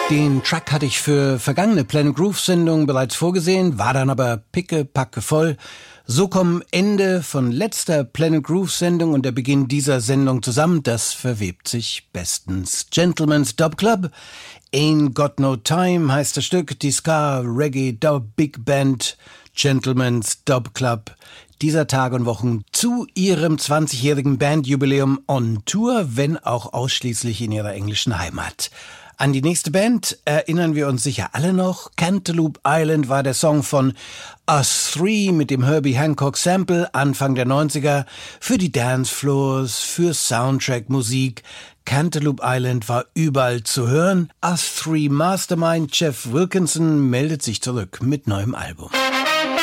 Den Track hatte ich für vergangene Planet Groove Sendung bereits vorgesehen, war dann aber pickepacke voll. So kommen Ende von letzter Planet Groove Sendung und der Beginn dieser Sendung zusammen. Das verwebt sich bestens. Gentleman's Dub Club, Ain't Got No Time heißt das Stück. Die Ska Reggae Dub Big Band Gentleman's Dub Club dieser Tage und Wochen zu ihrem 20-jährigen Bandjubiläum on Tour, wenn auch ausschließlich in ihrer englischen Heimat. An die nächste Band erinnern wir uns sicher alle noch. Cantaloupe Island war der Song von Us Three mit dem Herbie Hancock Sample Anfang der 90er für die Dancefloors, für Soundtrack-Musik. Cantaloupe Island war überall zu hören. Us Three Mastermind Jeff Wilkinson meldet sich zurück mit neuem Album.